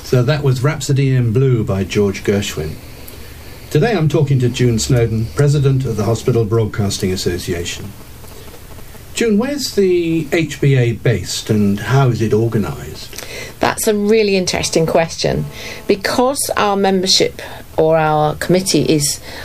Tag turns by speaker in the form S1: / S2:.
S1: So that was Rhapsody in Blue by George Gershwin. Today I'm talking to June Snowden, President of the Hospital Broadcasting Association. June, where's the HBA based and how is it organised?
S2: That's a really interesting question. Because our membership or our committee is